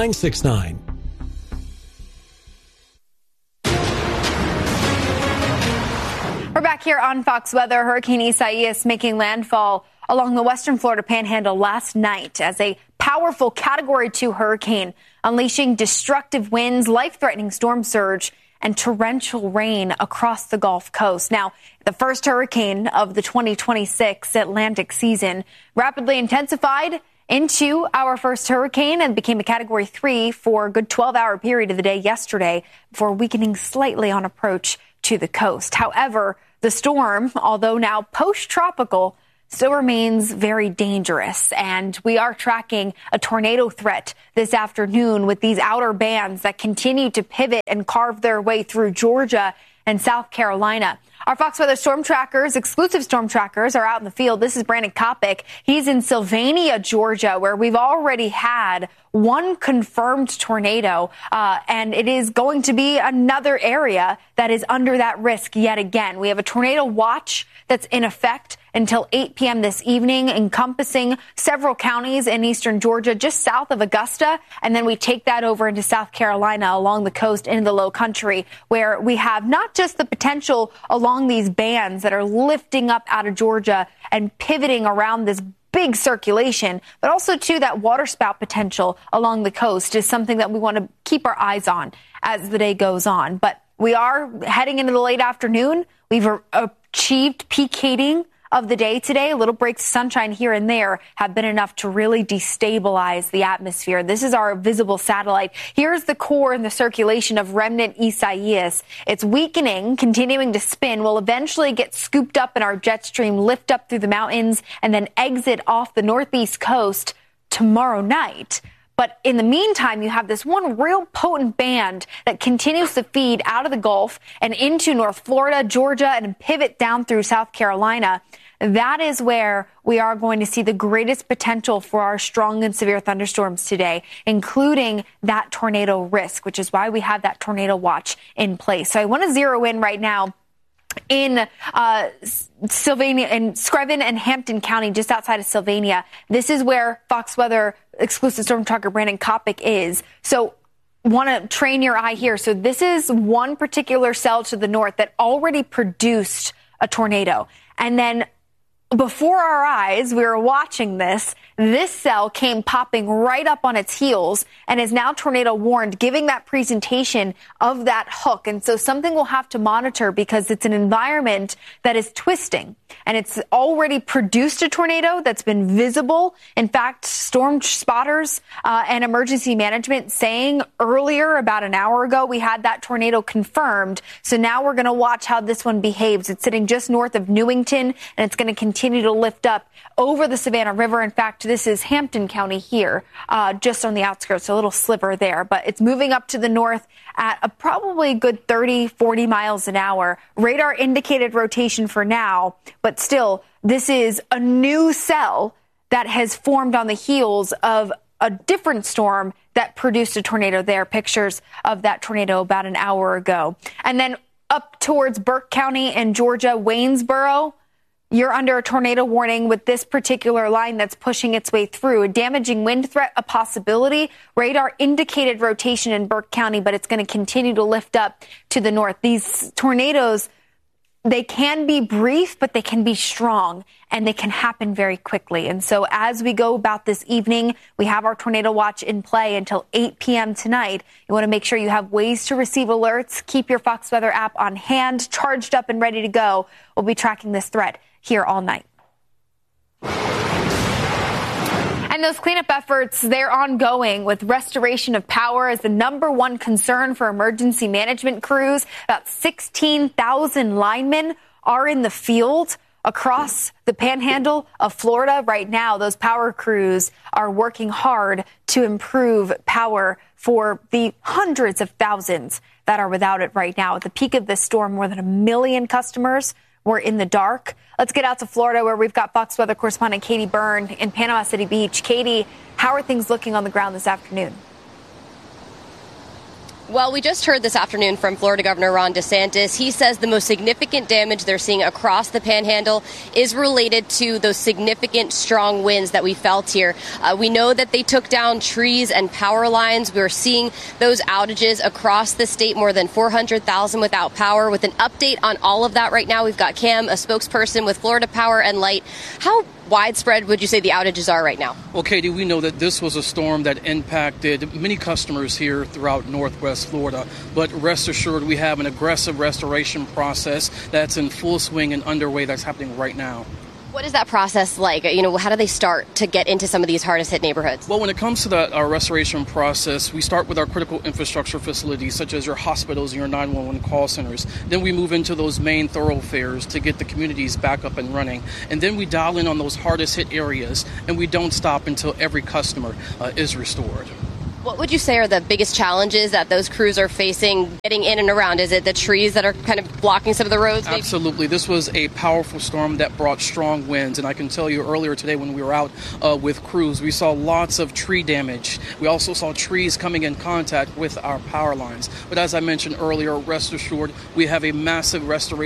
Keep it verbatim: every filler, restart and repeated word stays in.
nine six nine. We're back here on Fox Weather. Hurricane Isaias making landfall along the western Florida panhandle last night as a powerful Category two hurricane, unleashing destructive winds, life-threatening storm surge, and torrential rain across the Gulf Coast. Now, the first hurricane of the twenty twenty-six Atlantic season rapidly intensified into our first hurricane and became a Category three for a good twelve-hour period of the day yesterday before weakening slightly on approach to the coast. However, the storm, although now post-tropical, still remains very dangerous, and we are tracking a tornado threat this afternoon with these outer bands that continue to pivot and carve their way through Georgia and South Carolina. Our Fox Weather storm trackers, exclusive storm trackers, are out in the field. This is Brandon Kopic. He's in Sylvania, Georgia, where we've already had one confirmed tornado, uh, and it is going to be another area that is under that risk yet again. We have a tornado watch that's in effect until eight p.m. this evening, encompassing several counties in eastern Georgia, just south of Augusta. And then we take that over into South Carolina along the coast into the low country, where we have not just the potential along these bands that are lifting up out of Georgia and pivoting around this big circulation, but also, too, that waterspout potential along the coast is something that we want to keep our eyes on as the day goes on. But we are heading into the late afternoon. We've achieved peak heating of the day today. Little breaks of sunshine here and there have been enough to really destabilize the atmosphere. This is our visible satellite. Here's the core and the circulation of remnant Isaias. It's weakening, continuing to spin, will eventually get scooped up in our jet stream, lift up through the mountains, and then exit off the northeast coast tomorrow night. But in the meantime, you have this one real potent band that continues to feed out of the Gulf and into North Florida, Georgia, and pivot down through South Carolina. That is where we are going to see the greatest potential for our strong and severe thunderstorms today, including that tornado risk, which is why we have that tornado watch in place. So I want to zero in right now in uh, Sylvania, in Screven and Hampton County, just outside of Sylvania. This is where Fox Weather exclusive storm tracker Brandon Kopic is. So want to train your eye here. So this is one particular cell to the north that already produced a tornado. And then before our eyes, we were watching this. This cell came popping right up on its heels and is now tornado warned, giving that presentation of that hook. And so something we'll have to monitor because it's an environment that is twisting and it's already produced a tornado that's been visible. In fact, storm spotters uh, and emergency management saying earlier, about an hour ago, we had that tornado confirmed. So now we're going to watch how this one behaves. It's sitting just north of Newington, and it's going to continue to lift up over the Savannah River. In fact, this is Hampton County here, uh, just on the outskirts, a little sliver there. But it's moving up to the north at a probably good thirty, forty miles an hour. Radar indicated rotation for now, but still, this is a new cell that has formed on the heels of a different storm that produced a tornado there. Pictures of that tornado about an hour ago. And then up towards Burke County in Georgia, Waynesboro, you're under a tornado warning with this particular line that's pushing its way through. A damaging wind threat, a possibility. Radar indicated rotation in Burke County, but it's going to continue to lift up to the north. These tornadoes, they can be brief, but they can be strong, and they can happen very quickly. And so as we go about this evening, we have our tornado watch in play until eight p.m. tonight. You want to make sure you have ways to receive alerts. Keep your Fox Weather app on hand, charged up and ready to go. We'll be tracking this threat here all night. And those cleanup efforts, they're ongoing, with restoration of power as the number one concern for emergency management crews. About sixteen thousand linemen are in the field across the panhandle of Florida right now. Those power crews are working hard to improve power for the hundreds of thousands that are without it right now. At the peak of this storm, more than a million customers were in the dark. Let's get out to Florida, where we've got Fox Weather correspondent Katie Byrne in Panama City Beach. Katie, how are things looking on the ground this afternoon? Well, we just heard this afternoon from Florida Governor Ron DeSantis. He says the most significant damage they're seeing across the Panhandle is related to those significant strong winds that we felt here. Uh, we know that they took down trees and power lines. We're seeing those outages across the state, more than four hundred thousand without power. With an update on all of that right now, we've got Cam, a spokesperson with Florida Power and Light. How widespread would you say the outages are right now? Well, Katie, we know that this was a storm that impacted many customers here throughout Northwest Florida. But rest assured, we have an aggressive restoration process that's in full swing and underway that's happening right now. What is that process like? You know, how do they start to get into some of these hardest hit neighborhoods? Well, when it comes to that our restoration process, we start with our critical infrastructure facilities, such as your hospitals and your nine one one call centers. Then we move into those main thoroughfares to get the communities back up and running. And then we dial in on those hardest hit areas, and we don't stop until every customer uh, is restored. What would you say are the biggest challenges that those crews are facing getting in and around? Is it the trees that are kind of blocking some of the roads? Maybe? Absolutely. This was a powerful storm that brought strong winds. And I can tell you earlier today when we were out uh, with crews, we saw lots of tree damage. We also saw trees coming in contact with our power lines. But as I mentioned earlier, rest assured, we have a massive restoration